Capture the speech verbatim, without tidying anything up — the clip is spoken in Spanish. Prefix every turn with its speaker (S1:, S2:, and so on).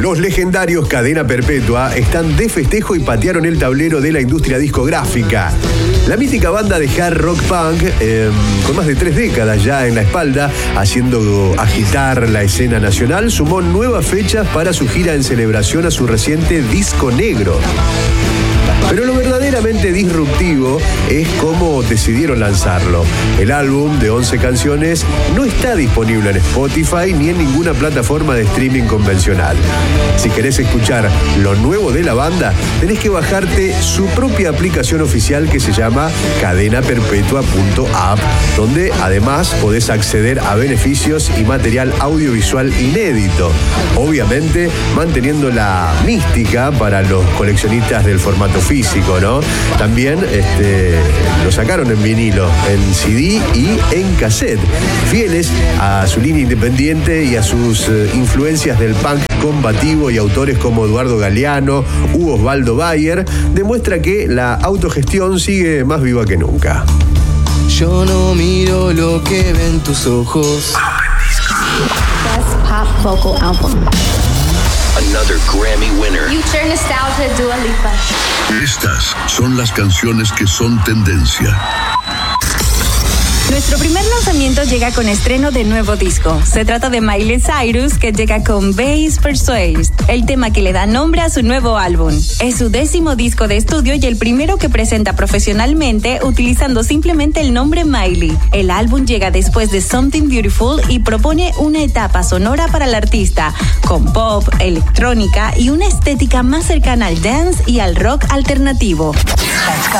S1: Los legendarios Cadena Perpetua están de festejo y patearon el tablero de la industria discográfica. La mítica banda de hard rock punk, eh, con más de tres décadas ya en la espalda, haciendo agitar la escena nacional, sumó nuevas fechas para su gira en celebración a su reciente disco negro. Pero lo verdaderamente disruptivo es cómo decidieron lanzarlo. El álbum de once canciones no está disponible en Spotify ni en ninguna plataforma de streaming convencional. Si querés escuchar lo nuevo de la banda, tenés que bajarte su propia aplicación oficial que se llama cadena perpetua punto app, donde además podés acceder a beneficios y material audiovisual inédito. Obviamente manteniendo la mística para los coleccionistas del formato físico. Físico, ¿no? También este, lo sacaron en vinilo, en C D y en cassette. Fieles a su línea independiente y a sus eh, influencias del punk combativo y autores como Eduardo Galeano, u Osvaldo Bayer, demuestra que la autogestión sigue más viva que nunca.
S2: Yo no miro lo que ven tus ojos.
S3: Best pop vocal album.
S4: Another Grammy winner.
S3: Future Nostalgia, Dua Lipa.
S5: Estas son las canciones que son tendencia.
S6: Nuestro primer lanzamiento llega con estreno de nuevo disco. Se trata de Miley Cyrus, que llega con Bass Persuade, el tema que le da nombre a su nuevo álbum. Es su décimo disco de estudio y el primero que presenta profesionalmente utilizando simplemente el nombre Miley. El álbum llega después de Something Beautiful y propone una etapa sonora para el artista, con pop, electrónica y una estética más cercana al dance y al rock alternativo. Let's go.